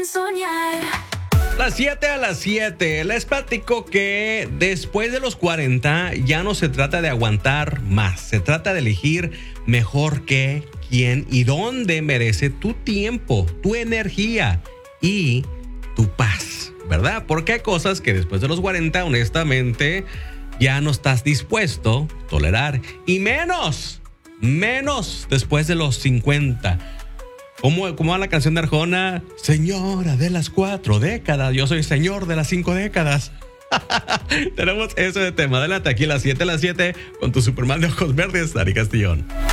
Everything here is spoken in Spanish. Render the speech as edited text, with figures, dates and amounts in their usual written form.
soñar. Las 7 a las 7. Les platico que después de los 40 ya no se trata de aguantar más. Se trata de elegir mejor qué, quién y dónde merece tu tiempo, tu energía y tu paz, ¿verdad? Porque hay cosas que después de los 40, honestamente, ya no estás dispuesto a tolerar. Y menos después de los 50. ¿Cómo va la canción de Arjona? Señora de las 4 décadas. Yo soy señor de las 5 décadas. Tenemos eso de tema. Adelante aquí a las 7 con tu Superman de ojos verdes, Dari Castillón.